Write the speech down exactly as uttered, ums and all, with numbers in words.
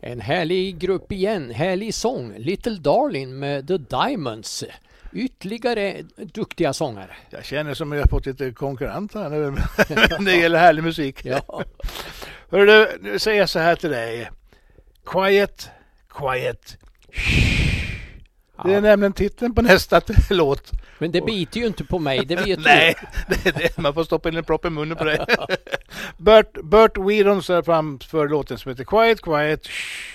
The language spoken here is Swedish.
En härlig grupp igen, härlig sång. Little Darling med The Diamonds. Ytterligare duktiga sångare. Jag känner som att jag har fått lite konkurrent här när det gäller härlig musik. Ja. Hör du, nu säger jag så här till dig. Quiet, quiet. Det är Ja. nämligen titeln på nästa låt. Men det biter ju inte på mig, det vet Nej, det är det. Man får stoppa in en propp i munnen på det. Bert, Bert Whedon ser fram för låten som heter Quiet, quiet.